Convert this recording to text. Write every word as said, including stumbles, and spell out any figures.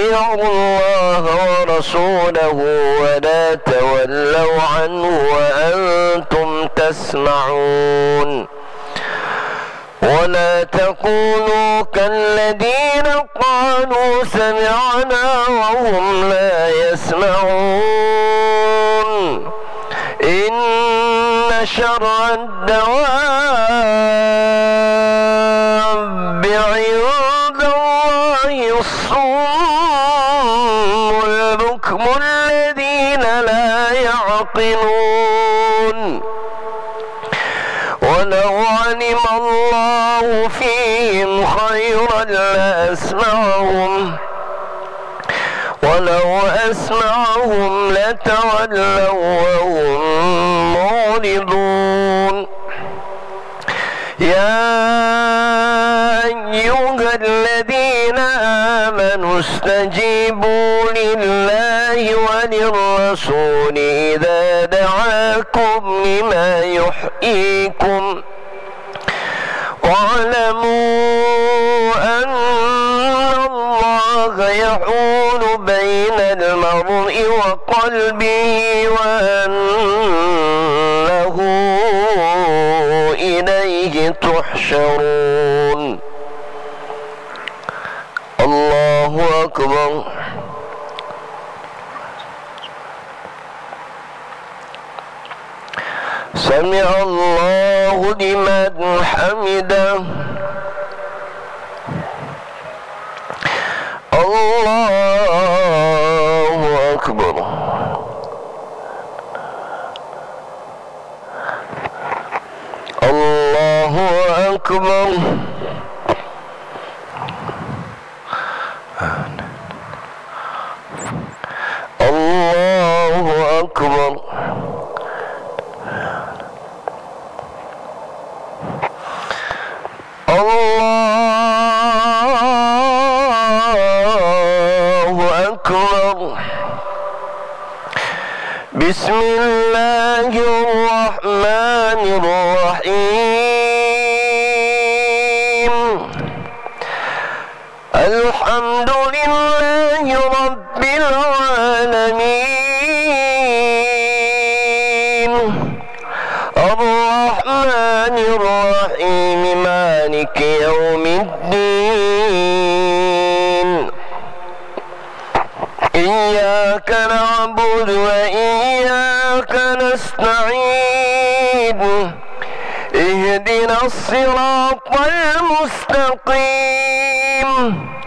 أطيعوا الله ورسوله ولا تولوا عنه وأنتم تسمعون ولا تكونوا كالذين قالوا سمعنا وهم لا يسمعون إن شر الدواب عند الله الصم البكم الذين لا يعقلون ولو علم الله فيهم خيرا لأسمعهم ولو أسمعهم لتولوا وهم معرضون يا أيها الذين آمنوا استجيبوا لله وللرسول إذا دعاكم لما يحييكم واعلموا أن الله يحول بين المرء وقلبه وأنه إليه تحشرون. الله أكبر. سمع الله لمن حمده. الله أكبر. الله أكبر. الله أكبر. الله أكبر. بسم الله الرحمن الرحيم. الحمد لله رب العالمين الرحمن الرحيم مالك يوم الدين. إياك نعبد وإياك نستعين. اهدنا الصراط المستقيم